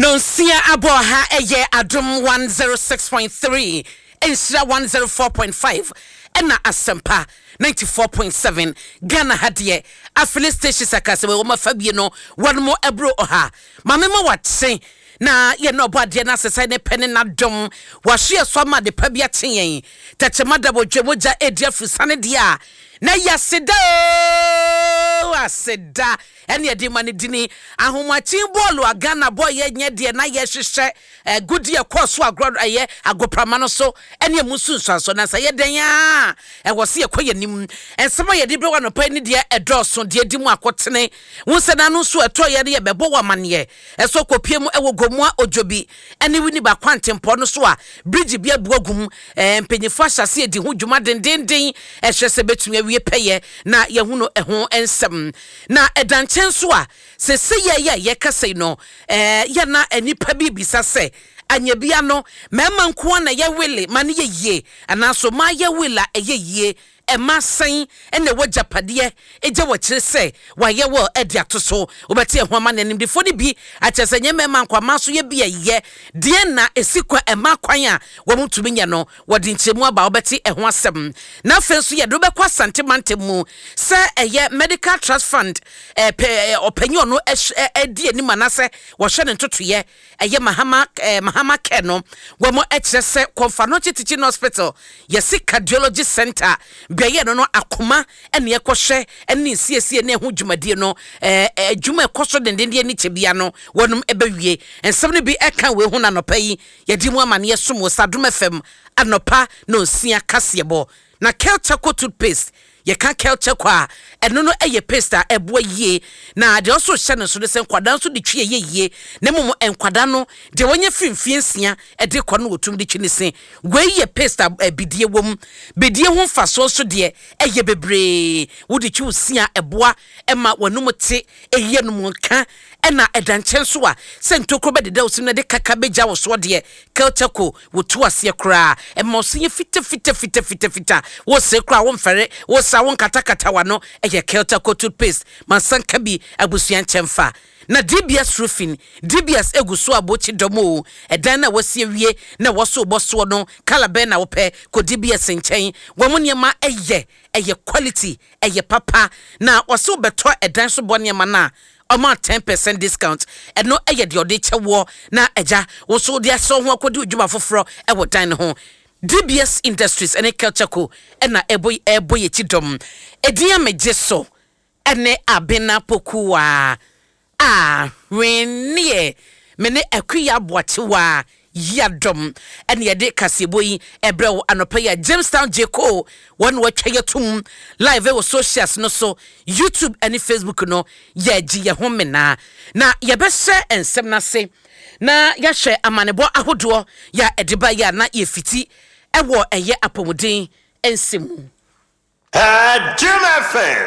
No sia aboha eye adum 106.3 Insra 104.5 Ena Asempa 94.7 Ghana hadie afili station sakase we ma fabie no one more ebro oha mamema watse na ye no bode na sesai ne pene na dom wa hye so ma de pa bia ten tetema da bodwemogya edia fusane dia na yaseda aseda ene edi mane dini ahomachin bolu agana boy ye nye de na ye hwehwe goodie course agro aye agoprama no so ene musunsanso na sa ye den a wo se ye koyanim ensema ye de bre wano pa ni de edoso de edi mu akotene wonse na no so eto ye ye bebo wa mane eso kopie mu ewo gomu ojobi ene wini ba kwantempo no so a bridge bia buagum mpenyifo ahyase edi ho dwuma dendenden ehwese betumi awie peye na ye hu no eho ensem na edankyen so a se ye kase no ye na anipa bibisa se anya bia no mema nko na ye wele mane ye yie anaso ma ye wela eye yie ema sen ene wajapade eje wo kire se wa ye wo edi atoso obeti ehwa ma nanim defo ni bi achese nye mema nkwa maso ye bi ye de na esikwa ema kwan a wo mutumi nya no wodi nchemu aba obeti ehwa asem na fenso ye do be kwa santimante mu se eye medical trust fund opanyo no edi ani manase wo hwe ne ntotoye eye mahama care no wo mo ekire se Konfanochi Teaching Hospital yesi cardiology center biaye no akoma ene ekohwe ene siesie ne ho dwumadie no dwuma ekoso dendende ni chebia no wonum ebawie ensem ne bi eka we hu na nopa yi yedi mu amane yesom Sadom FM anopa no sia kasebo na Kelchaco toothpaste ye ka Kelchaco a eno no eye paste a ebo yie na de oso hye no so de sen kwada so de twie yie na mum enkwada no de wonye fimfie nsia e de kɔ no wotum de twi ne sen we ye paste a bidie wom bidie ho faso so de eye bebre wo de twi osia eboa ema wanum te eye no mu ka ena edankyen so a sentokro be de da osim na de kaka beja wo so de Kelchaco wo tu ase kra ema so ye fita wo se kra wo mfere wo sa won katakata wano eye Kelchaco toothpaste mansanka bi abusuan chemfa na DBS roofing DBS eguso abochi domo edan na wasie wie na woso boso no kala be na wope ko DBS nchen womoniema eye quality eye papa na woso beto edan so boniema na Oma 10% discount eno eye de ode chewo na eja woso de aso ho akodi odwuma foforo ewo dan ho DBS Industries ene Kelchaco ena ebo ye chidom ediya mejeso ene abena pokuwa wenie mene akuya boatewa yadom ene yede kaseboyi ebrew anopa ya Jamestown Jeko won watwa yetum live wo socials no so YouTube ene Facebook no ye homena na yebehye ensem na se na yahwe amanebo ahodo ya ediba ya na yefiti ewo eye apomuden ensemu Adum FM.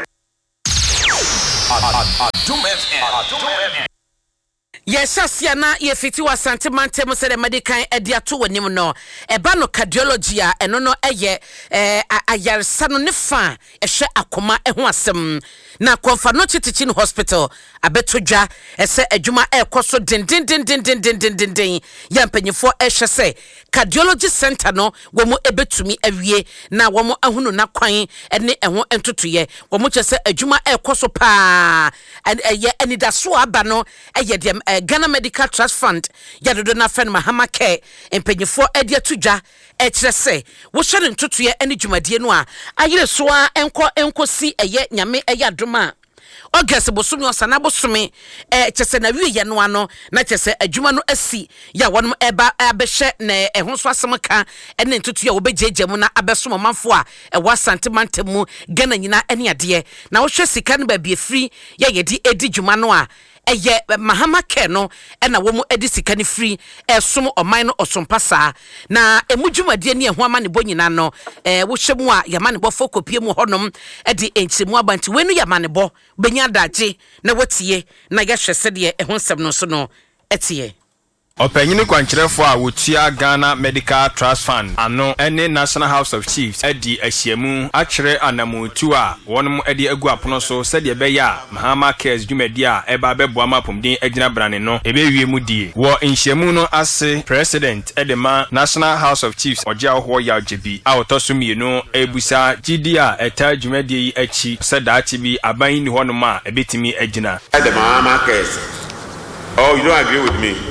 Yes, na ye fiti wa santimante mo se de medical ediato wanim no eba no cardiology a eno no eye ayaresa no ne fa ehwe akoma eho asem na Konfanochi Teaching Hospital abetodwa ese adwuma ekoso den ya mpanyefo ehwe se cardiology center no wo mo ebetumi awie na wo mo ahunu na kwan ene eho entotoye wo mo chese adwuma ekoso pa eye enidaso aba no eye dem Ghana Medical Trust Fund yadodo na fen mahama care empanyefo edia tudwa ekire se wo hwere ntotoye ene dwumadie no a ayire so a enkosi eye nyame eyadoma August bosumi osana bosumi chese na wie ye no ano na chese adwuma no asi ya wonom eba abehye na ehon so asemka ene ntotoye wo begegemu na abesom manfo a ewa santimantemu Ghana nyina ene ade na wo hwe sika no ba bie free ya yedi edi dwuma no a eye mahama care no ena wo mu edi sika ni free esom oman no osompasa na emudwumade ne eho ama ne bonyina no wo hwemu a yama ne bo fokopie mu honom edi enchemu abanti wenu yama ne bo benya daje na watie na yahwe sede eho nsem no so no etie Opanyini kwankyerefo a wotua Ghana Medical Trust Fund ano ene National House of Chiefs edi ahyiamu akyere anamutu a wonum edi agu apono so sede beya Mahama Cares dwumadi a eba beboa mapomden agina brane no ebewie mu die wo nhyiamu no ase president edema National House of Chiefs oja ho ya jebi a otosumienu ebusa gidi a eta dwumadi yi achi sedaachi bi aban ni honum a ebetimi agina the Mahama Cares. Oh, you don't agree with me?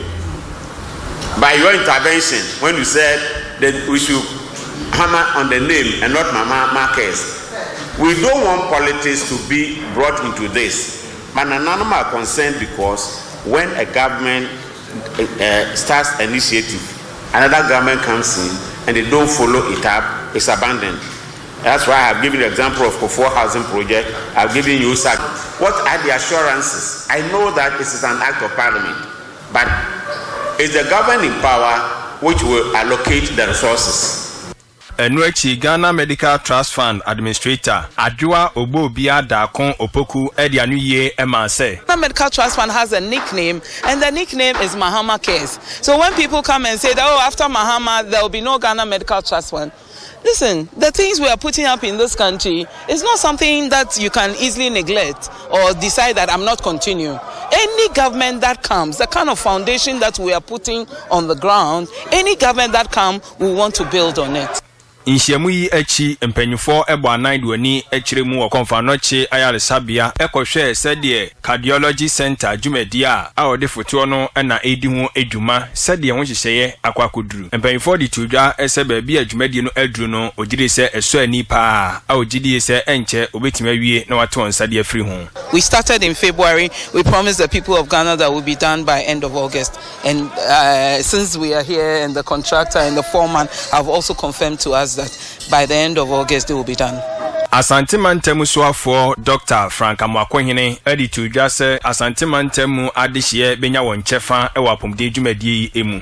By your intervention, when you said that we should hammer on the name and not Mahama Cares, we don't want politics to be brought into this. But none are concerned because when a government starts an initiative, another government comes in and they don't follow it up, it's abandoned. That's why I've given the example of Kofo Housing Project. I've given you SAC. What are the assurances? I know that this is an act of parliament, but it's the governing power which will allocate the resources. Enuechi Ghana Medical Trust Fund Administrator Adwa Obobia Dakon Opoku Edianuye Emanse. Ghana Medical Trust Fund has a nickname, and the nickname is Mahama Cares. So when people come and say that, oh, after Mahama there will be no Ghana Medical Trust Fund, listen, the things we are putting up in this country is not something that you can easily neglect or decide that I'm not continuing. Any government that comes, the kind of foundation that we are putting on the ground, any government that comes, we want to build on it. Inshiamu yi echi mpanyufo ebo anaidwani echiremu wo konfanoche ayaresabia ekohwe sede cardiology center dwumadia a ode foto no na edi ho adwuma sede ho hyehyeye akwakoduru mpanyufo de tudwa ese ba bia dwumadie no aduru no ogire se eso ani pa a ogidie se enche obetima wie na wato onsade afiri ho. We started in February. We promised the people of Ghana that will be done by end of August, and since we are here and the contractor and the foreman have also confirmed to us that by the end of August they will be done. Asante Mantemu for Dr. Frank Amwakohene edi tudwa se Asante Mantemu adehye benya won chefa e wapomde dwumadie emu.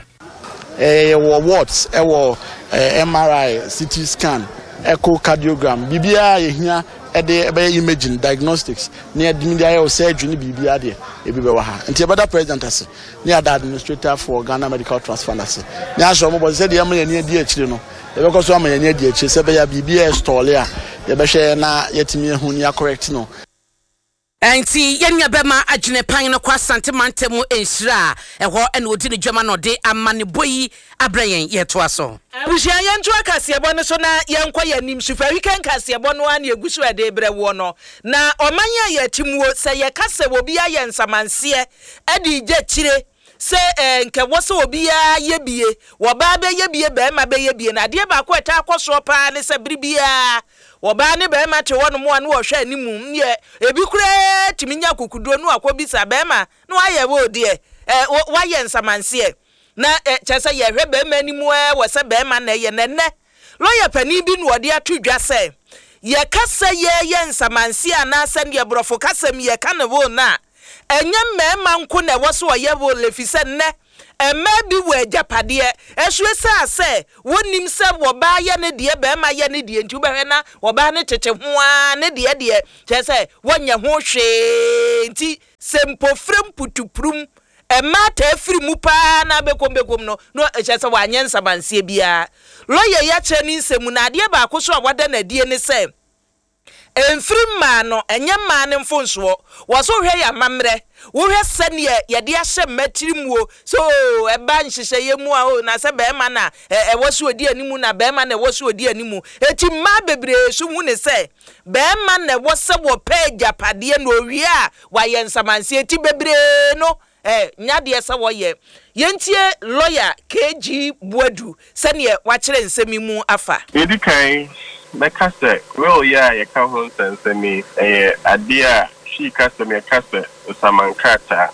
Wards MRI, CT scan, echocardiogram, bibia yehia ebe imaging diagnostics near media surgery ni bibia de ebibewa ha nti ebada president ase near the administrator for Ghana Medical Trust Fund ase ni aso mo say de amanya ni adi akire no ebe so amanya ni adi akire se be ya bibia store a ye be hwe na yetimi ehu ni correct no. Enti yenya bema adwene pan no kwa Asante Mantemu enhira eho ene odi ne dwama no de amane boyi abrayen yeto aso abuhia yentu akasiebo no so na yenkwa yanim sufa weekend kasiebo no an egusu ade brewo no na omanya yatimuo se ye kase obi aye nsamanse ade gye kire se nke wose obi yebie wo ba be yebie be ma be yebie na de ba ko eta akoso pa ne se bribia woba ne be ma te wono mo anu wo hwa animu ye ebi kure timinya kokuduo no akobisa be ma no aye wo de waye nsamanse na chese ye hwe be ma animu wo se be ma na ye nenne lawyer pani bi no ode atudwa se ye kasa ye nsamanse ana se ne brofo kasam ye kanavo na enye mmema nko na wo so ye wo lefise nne ema bi wo ajapade ehwese ase wonim se wo ba ye ne de be ma ye ne de nti wo behwe na wo ba ne tete ho a ne de chese wonya ho hwe nti sempofrem putuprum ema ta firi mu pa na bekom no chese wanye nsabanse bia lawyer ya che ni nsemu na de ba ko so wada na die ne se enfiri ma no enye ma ne mfonso wo so hwe ya mamre wo hwe sene ye de ahye matirimuo so eba nhihye yemu a o na se be ma na wo so odi animu na be ma na wo so odi animu eti ma bebre so hu ne se be ma na wo se wo page apade na owie a wa ye nsamanse eti bebre no nyade se wo ye yentie lawyer KG Buadu sene wa kire nsemimu afa edikan Bekase, well, yeah, you can't hold and me a idea. She custom your custom, Samankata,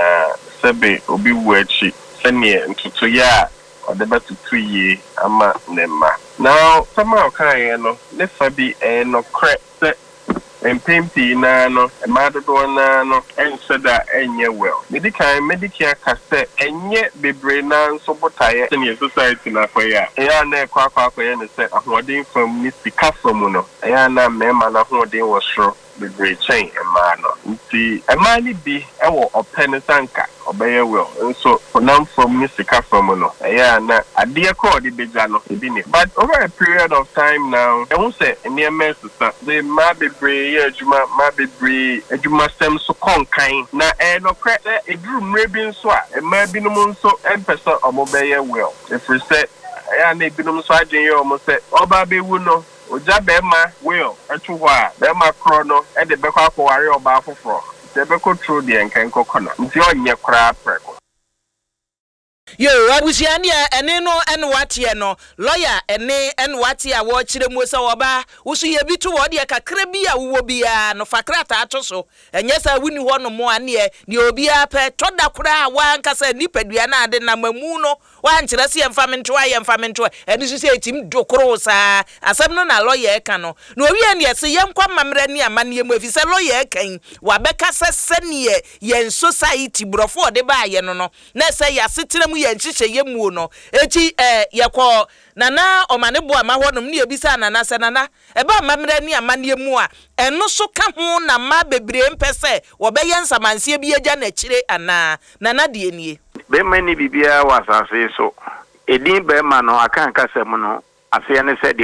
Sebe, Obi Wedge, send me into 2 years or the better 2 years. Ama Nema. Now, somehow, Kayano, let Fabi and no crack set and painty nano, a mother door nano, and said that any well. Medicare cassette, and yet be brain so botire in your society na for ya. Ayana Quack and said, I'm holding from Miss Picasso Muno. Ayana, Mamma, holding was sure. bebree chain ɛmaa no nti ɛmaa ni bi ɛwɔ ɔpɛ ne sanka ɔbɛyɛ well nso onam from ne sika from no ɛyɛ na adeɛ kɔ ɔde begya no ebi ne but over a period of time now ɛho sɛ nneɛma ɛsesa de ma bebree yɛ adwuma adwuma sɛm so kɔnkan na ɛnɔkorɛ sɛ eduru mmerɛ bi nso a ɛmaa binom nso ɛmpɛ sɛ ɔmo bɛyɛ well ɛfiri sɛ ɛyɛ na ebinom nso adwene yɛ ɔmo sɛ ɔba bɛwu no oja bema will etu hɔ a bema kro no e de bɛkɔ akɔware ɔba foforɔ de bɛkɔ tro de nkanko kɔna nti ɔnyɛ koraa prɛko yo abusiani ene no ene watie no lawyer ene watie a wo kyerɛ mu sɛ wɔba wo so ye bi to wo de kakra bi a wo bia no fakrata ato so enye sa wuni hɔ no mo ane ne obi a pɛ to da kora a wa nkasa nipadua na ade na mamu no wa nkyerɛ se yɛmfa mento ene so sɛ etim dokoro saa asɛm no na lawyer ka no na owi ane yɛse yɛnkwa mamra ni amane mu afi sɛ lawyer kan wa bɛka sɛ sɛne yɛn society brofo de ba ye no na sɛ yɛasetena mu yɛnhyehyɛ yɛmuo no eti yɛkɔ nana ɔmane bo ama hɔnom ne yɛbisa nana sɛ nana ɛba mamra ni amane mu a ɛno so ka ho na ma bebree mpɛ sɛ wɔbɛyɛ nsamansie bi agya na kyire ana nana de nie be mani bibia wasase so edin be ma no aka nkasɛm no afia ne sɛ de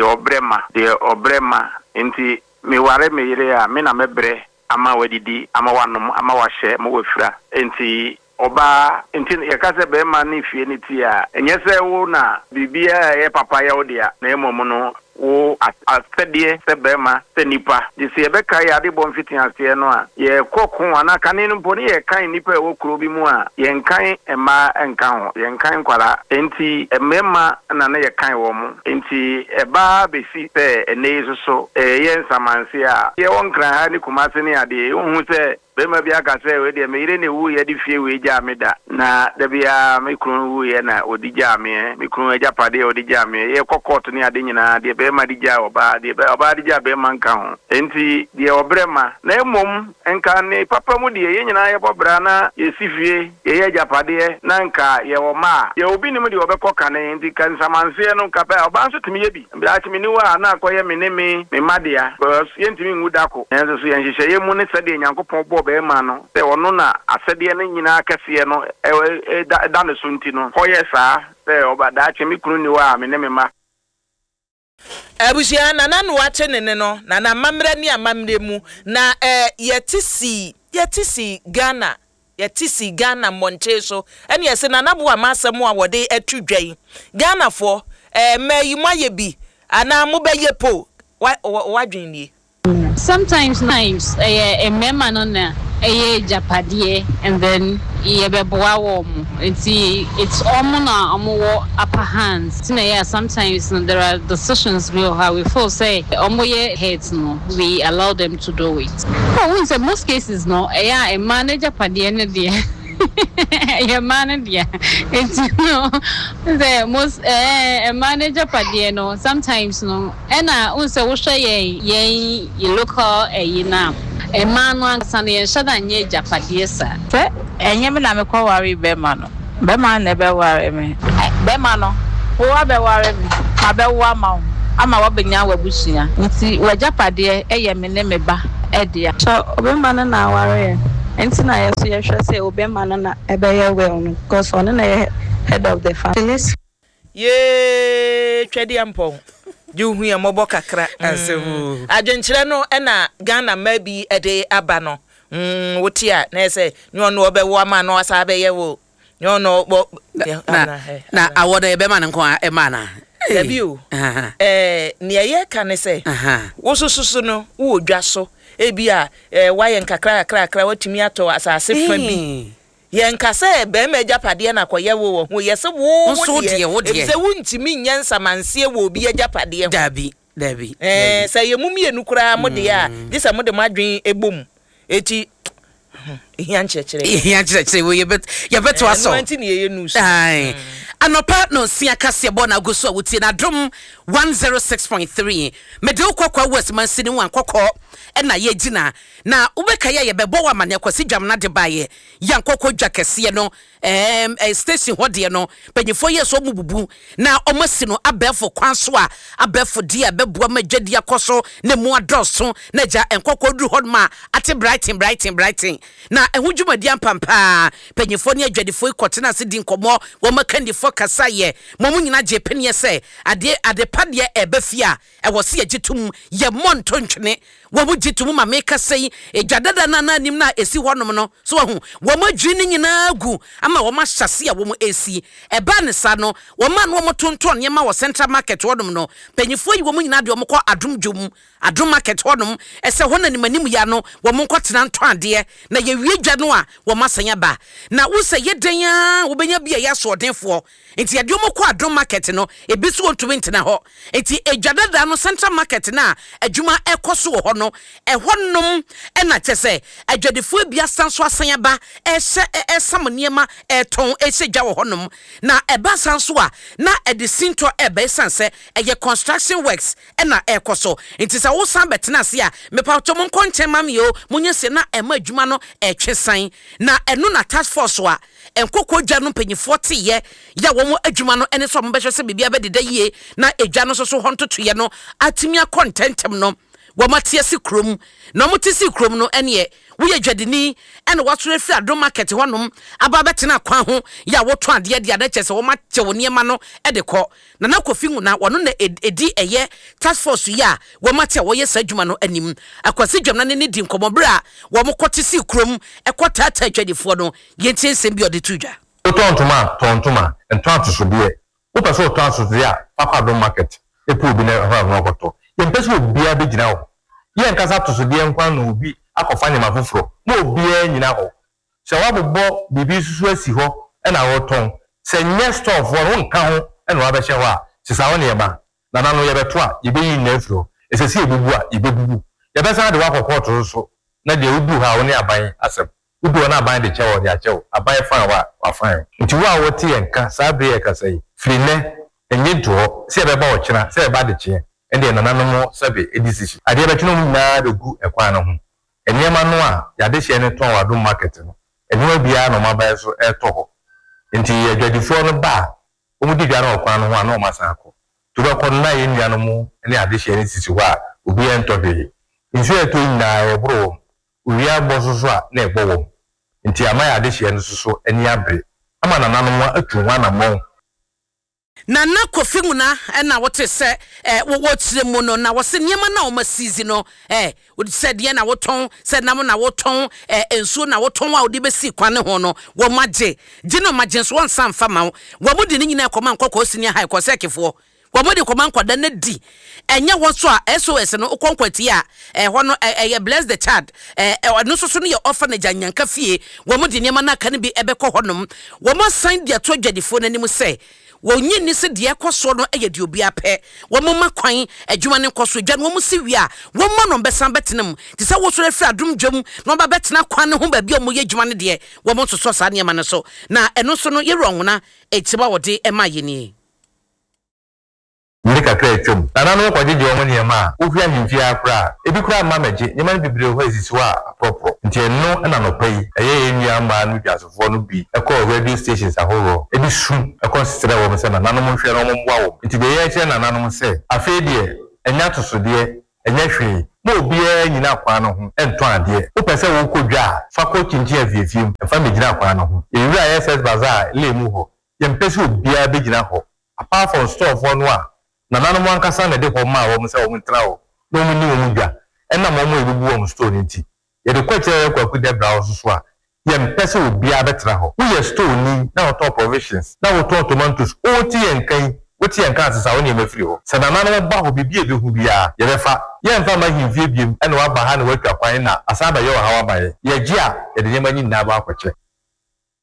obrema nti me ware me yire a me na mebrɛ ama wadidi ama wanom ama wahyɛ mo wafira nti oba nti yakase be ma ne fie ne ti a enye sɛ wo na bibia ye papa ya odia na emom no wo asɛdeɛ sɛ bɛma sɛ nipa de sɛ yɛbɛka yɛ ade bɔ mfiti aseɛ no a yɛ kɔko ana kane no mpo ne yɛ kan nipa ɛwɔ kuro bi mu a yɛn kan ɛma ɛnka ho yɛn kan kwara enti ɛmɛma na ne yɛ kan wɔ mu enti ɛba besi sɛ ɛnɛ yi so yɛ nsamanse a yɛ wɔ nkran ha ne kumase ne adeɛ wohu sɛ bɛma bi aka sɛ we deɛ meyire ne wu yɛ de fie we gya me da na da bia me kunu wu yɛ na odi gya me me kunu agya pade odi gya me yɛ kɔkɔt ne ade nyinaa deɛ bɛma di gya oba deɛ oba di gya bɛma nka ho enti deɛ obrema na emom nka ne papa mu deɛ yɛ nyinaa yɛ bɔbra na yɛ sifie yɛ agya pade na nka yɛ wɔ ma yɛ obi nim deɛ obɛkɔ kane enti kan samanse no nka pɛ oba nso tumi yɛ bi bia tumi ni wa na akɔyɛ me ne me madea yɛ ntumi nwu dako ɛnso so yɛ nhyehyɛ yɛ mu ne sɛ deɛ nyankopɔn bɔ bɛma no sɛ ɔno na asɛdeɛ no nyinaa kɛseɛ no da ne so nti no hɔyɛ saa sɛ ɔbadaakye me kunu ni wa me ne me ma abusia nana no wache ne no nana mamra ni amamre mu na yɛtisi Ghana monche so ɛne yɛse nana bo amasɛm a wɔde atu dwan Ghana fo mayi moyɛ bi ana mo bɛyɛ po wadwen nie sometimes a member no Japadie and then it's almost upper hands. Sometimes there are decisions how we feel say heads no we allow them to do it. Oh, in most cases no a manager Japadie your manager it's the most a manager padieno sometimes no and also ye local now a man wants an ye Japadie sir enye me na me kwa worry bema no bema never worry me bema no wo be worry me ma be wo ama wo benya wabusia nti wa Japadie eye me ne me ba edia so bema na worry enti na yeso ye hwe say obema na ebeye well no because on na head of the family ye twedi ampon juhu ye mobo kakra asehu adwenkyere no na Ghana ma bi ede aba no wotia na say no no obewo ama no asa abeye wo no no na awodo ebema ne nko ema na Dabiu ne ye ka ne say wo sususu no wo dwa so ebia waye nkakra watimi ato asase fa bi ye nkase be ma Japade na koye wo ho ye se wo so de wo de se wuntimi nyansa manse wo bi Japade ho dabi se ye mumienu kura mo de a disa mo de madwen ebom eti ihe anchechere wo ye bet to aso anti ne ye news Anopa no sia kase bo na goso wuti na dom 106.3 medeu kokwa west mansini wan kokko na ye gina na ubeka ye bebo wa mane kwasi dwam na de baye yan kokko dwakese no station hode no panyifo ye so mububu na omasi no abefo kwanso a abefo dia beboa magwadi akoso na mu adoso na ja enkokko duru hodma ate brighton na ehudwumadi ampampa panyifo ne adwadifo ikotena se di nkomo wo makandifo kasa ye momu nyina je penie se ade pade ebefia ewo se agitum ye montontwene wo mu gitum ma meka sei edwadada na anim na esi honom no so hu wo madwi ni nyina gu ama wo mahyase a wo mu esi eba ne sa no wo ma no motonton ye ma wo central market honom no panyifo yi wo mu nyina de wo kɔ adom market honom ese hona ni manim ya no wo mu nkɔtena nto ade na ye wie dwa no a wo masanya ba na wo se ye den ya wo benya bia ya so odenfo enti ade mo kɔ adom market no ebi so ontumi ntena hɔ enti edwadada no central market na adwuma ekoso wo hɔ no ehonnom na kyese adwadefo bia sanso asanya ba esam niema eton esegya wo hɔnom na eba sanso a na edisinto eba sanse eye construction works na ekoso enti sa wo san betena se a mepa to mon konche mam yo munye se na ema adwuma no etwesan na eno na task force a enkokɔ dwa no panyifo te ye ya wo mo adwuma no ene so mo behwe se bibia bededa yie na edwa no so hontoto ye no atimia contentem no wo matie si krom na mo te si krom no ene wo ye dwadini ene wasore fi adom market honom aba betena kwan ho ya wo to ade de ada kyese wo mate wo niema no de kɔ na na kofi hu na wono na edi eye task force ya wo mate wo ye sadwuma no anim akwasi dwam na ne di nkomobra wo mo kɔte si krom ekɔta ta dwadifo no ye ntie nsem bi ode tudwa tontoma entanto so bi e wo pɛ so tanto so ya papa adom market epu bi na ho akɔtɔ ye mpɛ so bia be gyina ho ye nkasa to so de nkwan no obi akɔfa nyama foforo mo obia nyina ho sɛ wabobɔ bibi susu asi hɔ na wɔtɔn sɛ nyɛ store for ho nka ho na wabɛhyɛ hɔ a sisa wo ne yɛba na no yɛbɛto a yɛbɛyi nyina afiro ɛsɛsɛ yɛbubu a yɛbɛbubu yɛbɛsan de wakɔkɔto so na de udu ha wo ne aban asɛm udu na aban de kyɛw de akyɛw aban fan wa wafan nti wo a wote yɛnka saa bere yɛ kasa yi firi nɛ enye to hɔ sɛ yɛbɛba wo kyena sɛ yɛba de kyɛ ɛnde nananom sɛbe edisishi ade yɛbɛtwe no nyinaa de gu ɛkwan no ho enema no a yade hye ne ton wadom market no enema bia no mabae so eto ho nti adwadifo no ba o mu di dwa no kwan no ho a no masan akọ to be kọ na ye nua no mu ne ade hye ne sisi ho a obi ento de nso eto nyina e bro owi aboso so a na ebo wo nti ama yade hye no so ani abre ama nananom atu ho anamon na kofi nguna na wote se wo tire mu no na wo se niema na o ma sizi no wo se de na woton se nam na woton ensuo na woton a odi besi kwane ho no wo magye no magye so won san fa ma wo mo de ni nyina ekoma nkokọ osini ha ekọ sekefo wo mo de koma nkwada na di enya wo so a SOS no okonkwati a ho no ye bless the child no so no ye orphanage anyanka fie wo mo de niema na aka ne bi ebekọ honom wo mo sign dia to adwadifo na nim se wonyi ni se de ekoso no eye de obi apɛ wo mama kwan adwuma ne koso dwa no wo musi wi a wo ma no besan betenam ti se wo so refi adum dwam no ba betena kwan ne ho ba bi o mo ye adwuma ne de wo mo so sa ne ma ne so na eno so no ye ronwona etiba wode ema ye ni Ndika kra etwom nana no kwaje je omo ne ma wo fi ahimfi akra ebi kra ma maje ne ma bibire ho asisi wa propro nti eno na no pai eye enua ma no dwasofo no bi ekọ radio stations ahoro ebi su ekọ sisere wo mse na nana mo hwe no mo mboa wo nti be ye che na nana mo se afi de enya to so de enya hwe mo obi nyina kwa no ho ento ade wo pese wo kodwa fa ko kinji afiefiem fa me gina kwa no ho ewura SS bazaar le mu ho ye mpese obi a be gina ho apart from store for no a na nananom ankasa na de ho ma wo mse wo mtra wo no mu ni wo mu dwa enna mo mo ebubu wo store nti ye de kwache kwaku de bra wo so a ye mpese obi a betra ho wo ye store ni na wo top provisions na wo top tomatoes o ti yenkan wo ti yenkan asesa wo ne mafiri ho se na nananom ba ho bibie be hu bia ye befa ye mfa ma himfie biem ena wa ba ha na watwa kwan na asaba ye wo ha wa ba ye gi a ye de nyema nyi na ba akwache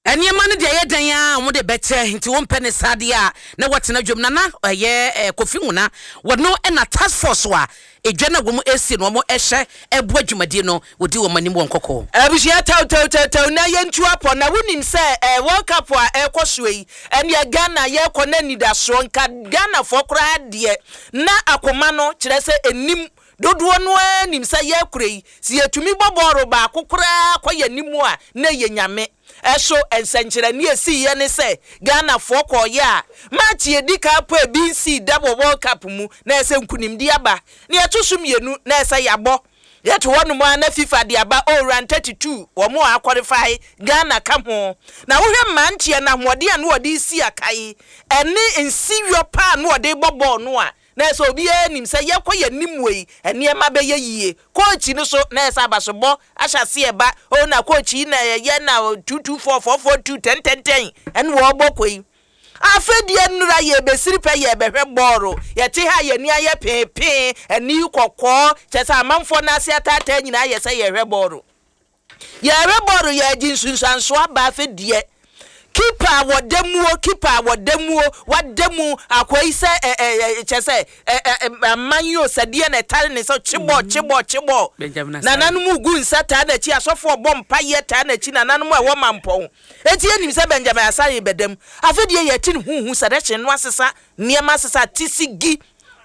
Eniema no de ye dan ya mo de bete nti wo mpene sade a na wotena dwom na ye Kofi Huna wono na task force wa edwa na gomu esi no mo ehye ebo adwumade no wodi wo manim won kokko abusia taw na ye ntu apo na wonim se World Cup a ekoso yi ene Ghana ye kona nidaso nka Ghana fo kora de na akoma no kire se enim dodo no anim se ye kurei si yetumi boboro ba kokora kwa nimu a na ye nyame eso ensenkyere ni esi ye ne se Ghana fo ko ye a match edika po BC double World Cup mu na ese nkunimdi aba ne yetusum yenu na ese yabo yet one mo na FIFA de aba round 32 wo mo qualify Ghana kam ho na wo hwe mantie na hode a no ode si akai ene nsiwio pa no ode bobo no a na so obi anim se ye koye nimwei ene ma be ye yie coach ni so na esa basobo ahyase eba o na coach na ye na 224442 1010 ene wo bokoi afedie nura ye besiri pe ye behwe boro ye te ha ye ni aye pepe eni kokko chesa amanfo na ase atata nyina ye se ye hwe boro ye jinsunsanso aba afedie keeper wodemu wademu akwai se chese manyo sadie na tale ne so chibo nananu gu nsata na chi asofo bompa ye ta na chi nananu e wo mampo eti enim se Benjamin Asare bedem afedie ye tin huhu sadeche no asesa niema asesa tisigi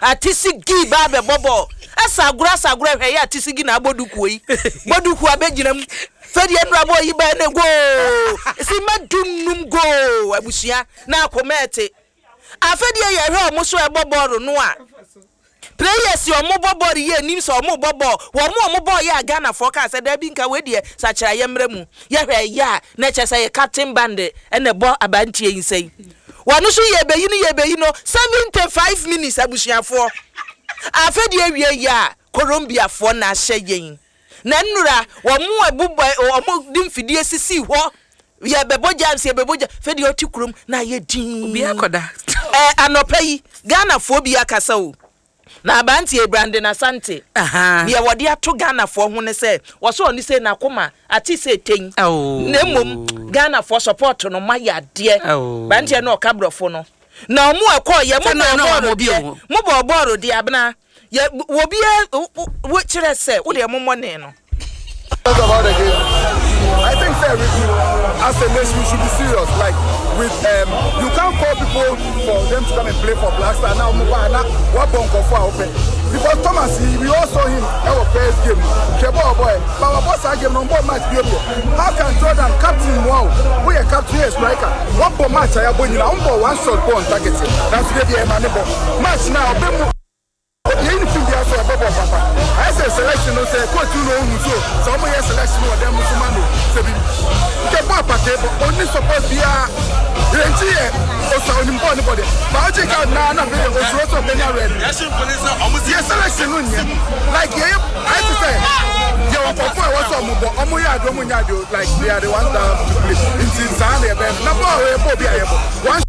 ba be bobo asagura hwe ya tisigi na aboduku yi boduku abeginam fedie nrabo yi ba ne go si madunum go abusia na akomete afedie ye hwe omuso eboboro no a players omo boboro ye nim so omo bobo omo bo ye Ghana forecast da bi nka wedie sachira ye mremu ye hwe ya na chese ye captain band ene bo abantie yinsei wanu so ye beyi no 75 minutes abusiafo afedie wie ya Colombia fo na hye yen na nnura wo mu abubo omo dimfidie sisi ho ye beboja nse beboja fedie otikrum na ye din obi akoda anopai Ghana fo bi akasa o na abanti Brandon Asante ye wode ato Ghana fo ho ne se wo so oni se na koma ati se ten na mom Ghana for support no maya de banti na okabrofo no na omu akọ ye mo boro de abna ye obi wo kire se wo de momone no about the game. I think as a nation we should be serious. Like with you can't call people for them to come and play for Black Star now. What bonko for open? Because Thomas, we all saw him our first game. Kebo boy, but our boss game no more match be able. How can Jordan captain wow? We are captain striker. One more match I have one shot on target. That's the game match now. Anything they are so above papa. I say selection no say coach you know so some year selection or them Musumano say be ke papa ke only support dia rentie o so oni mpo anybody but I check out na be o so so be na red yes selection no nya like I say you papa was some but omo ya do like they are the ones that to play in Zan e be na ball e bo bia e bo one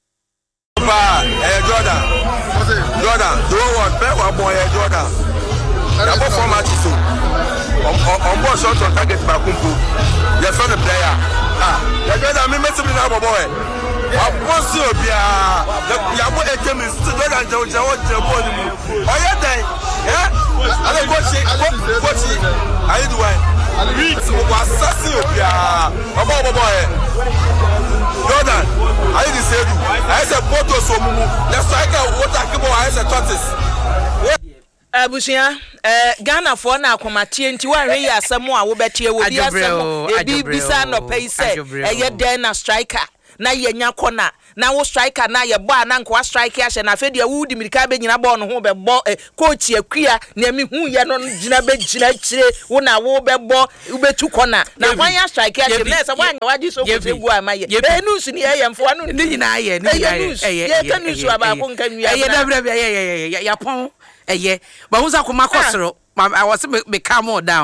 Jordan, do what? Pay one boy, Jordan. Number 4 matches so. On board shot on target by Kumpu. Yes, on the player. The Jordan, me messing with our boy. I want to be a boy. Jordan, oh yeah, then. Yeah. I don't watch it. How you doing? Was Jordan, I didn't say you. I said photo so mumu. Let's strike out what I give I said tortoise. Abusia Ghana for na akomatie nti wa hwe ya asemo a wo betie wo bi asemo e bi bisa no pay say e den na striker na ye nya kona na wo striker na ye bo ananko wa striker ahye na fedi awudi mirika be nyina bo no ho be bo coach akua na mi hu ye no gina be gina kire wo na wo be bo wo betu kona na kwan ya striker ahye na se wan waji so ko febu amaye news ni ye mfo anu ni nyina ye ni nyina ye news aba ko nka nwi ye dabra ye ya pon ba hu za kuma kosoro I was me calm down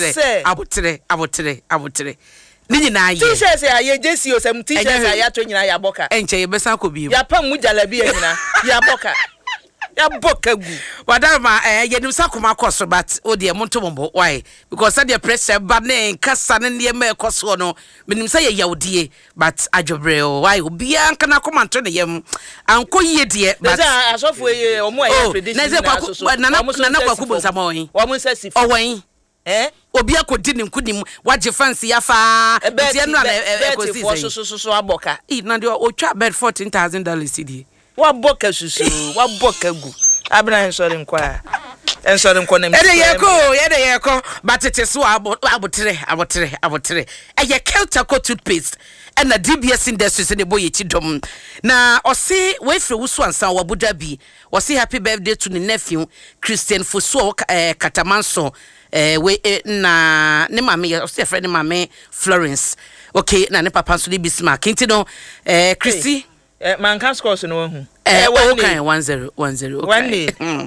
abotre ni nyina ye t-shirt ya ye jesi o sem t-shirt ya to nyina ya boka enche ye besa ko bi ya pam mu jalabi nyina ya boka Ya bokagu. Wadama yenim sakoma koso but o de monto mombo why because that the pressure ba ne kasa ne ne me koso no menim say ye yawdie but adwobre why obi anka na komanto ne yem anko yie de but asofo ye omo ya prediction na kwaku bonsamo yin wo mo sasi owen obi akodi ne nkudim waje fancy ya fa tie no na ekosi so aboka na de o twa bed $14,000 cedi wa boka susu wa boka gu abna ensori nkwa na yede yeko but it is so abotre eye Keltaco toothpaste and na DBS Industries in the boy chidom na osi we free wusu ansa wa Abuja bi osi happy birthday to the nephew Christian Fosuo Katamanso we na ne mame osi friend mame Florence okay na ne papa so Bismarck inti no Christy man can score so no hu okay 1010 okay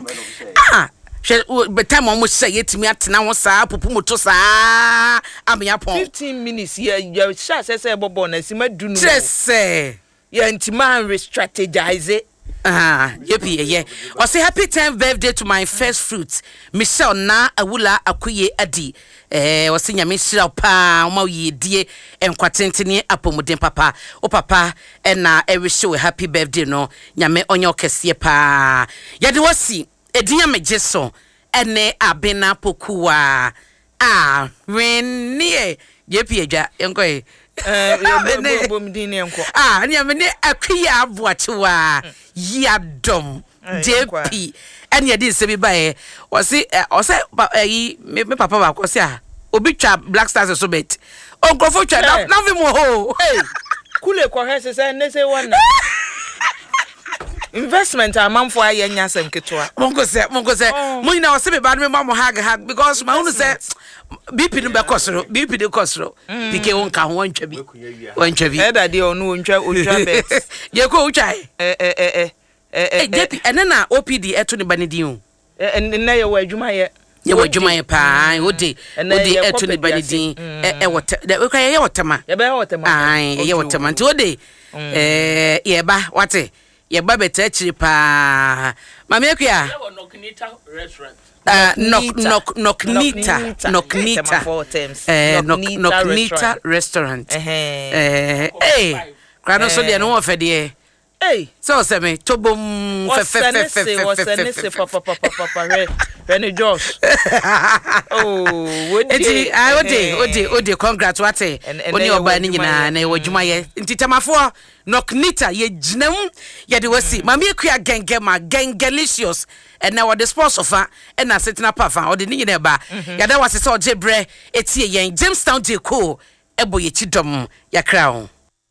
but time almost say yetimi atena wo saa pupu moto saa amia pon 15 minutes ya sha say bobo na sima du no say ya ntima re-strategize ye o say happy 10th birthday to my first fruit Michelle na awula akuye adi o say nyame hira pa ma ye die enkwatentene apomuden papa o papa na wish we happy birthday no nyame onye okese pa ye de wasi edinya mejeso ene abena pokuwa renie yepi eja enkoe ni amene akwiya aboachewa yadom JP ene yedi se bi bae o se me papa ba ko se obi twa Black Stars so bet onkofo twa na vi mo ho kule ko hese se ne se wona investment amamfo ayenya sem ketwa mongo se muina o se be ba me mamo hag because ma unu se BP no be kosoro BP de kosoro pike won ka ho wantwa bi eda de onu ontwa bet ye ko utwai JP enena OPD eto ne banedi o enna ye wa adwuma ye adwuma ye pa odi eto ne banedi ye wotama ye wotama nti odi ye ba wate ye ba beta chiri pa mama ekua Noknita restaurant Noknita restaurant krano so de no wo fede so se me tobom fe papa Benny Josh odi congrats wate oni oba ni nyina na wadwuma ye ntitamafo Noknita ye ginam ye de wasi mama ekua gengelicious and now the sports offer and na setting up afa or the ni nyina ba ya da wase se ojebre etie yen Jamestown de ko ebo ye chidom ya crown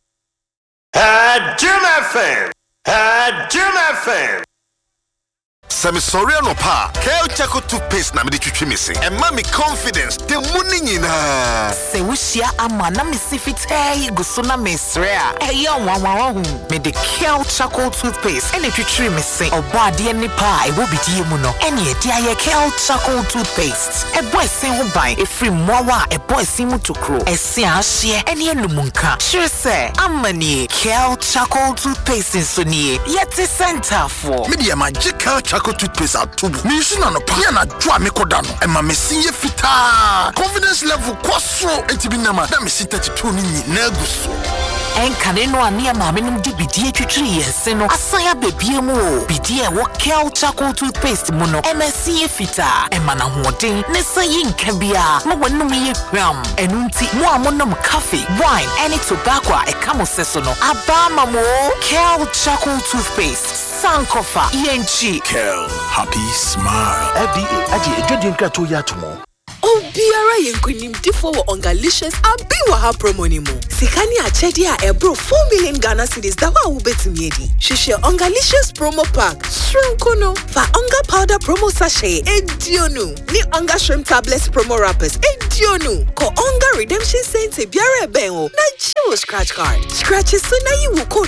Jim FM. Semi sorry no pa. Keltaco toothpaste na me de twitwi me se. E ma me confidence the money nyina. Se wushia ama na me sifite guso na mesre a. E yo nwa me de Keltaco toothpaste ene twitwi me se. Oba de ni pa e wo bidie mu no. Ene e dia ye Keltaco toothpaste. E boy sen ho ban e free mowa e boy sen mu tokro. E se ahye ene enumunka. Sure say amani Keltaco toothpaste so nie. Yeti center for. Me de magical Keltaco toothpaste atubu. Me use na no pa. Ya na dwa me koda no. E ma me sinye fita. Confidence level kwaso entibi na ma. Da me sin 32 ni na guso. Enkane no ania ma me num di bidie twitwiri yese no. Asaya bebie mu o. Bidie wo Keltaco toothpaste mu no. MSC fita. E ma na hoden ne sayi nka bia. Mo wonum ye hwam. Enunti mo amonom coffee, wine, any tobacco e kamo seso no. Abama mo Keltaco toothpaste. Sankofa ENG Kel happy smile FDA aje ejodi nkrato ya tomo Obiara yenkunim difo wo ongalicious abi wa ha promo ni mu sikani achedi a ebro 4 million Ghana cedis da wa wo betumi edi hwehwe ongalicious promo pack shrimp no fa onga powder promo sachet edionu ni onga shrimp tablets promo wrappers edionu ko onga redemption center biara ben o na chiwo scratch card scratch so na yi wo